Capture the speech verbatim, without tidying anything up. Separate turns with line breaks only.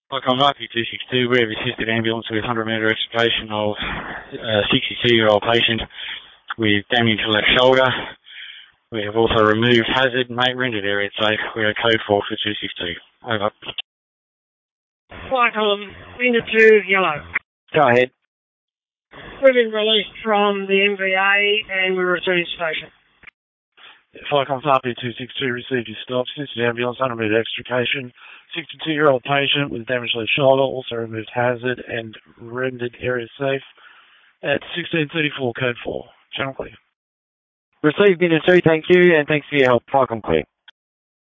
Icon R P two sixty-two, we have assisted ambulance with one hundred metre extrication of a sixty-two-year-old patient with damage to left shoulder. We have also removed hazard, mate, rendered area safe. We are code four for two sixty-two. Over.
Flight column, unit two, yellow.
Go ahead.
We've been released from the M V A and we return to station.
Flycom R P two sixty-two received your stop. Assisted ambulance, one hundred metre extrication. sixty-two-year-old patient with damaged left shoulder, also removed hazard and rendered area safe at sixteen thirty-four, code four. Channel clear.
Received unit two, thank you, and thanks for your help. Flycom clear.